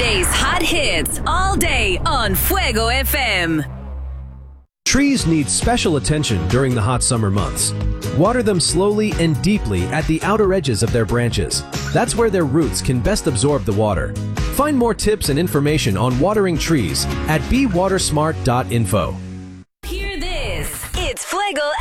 Today's hot hits all day on Fuego FM. Trees need special attention during the hot summer months. Water them slowly and deeply at the outer edges of their branches. That's where their roots can best absorb the water. Find more tips and information on watering trees at bewatersmart.info. Hear this. It's Fuego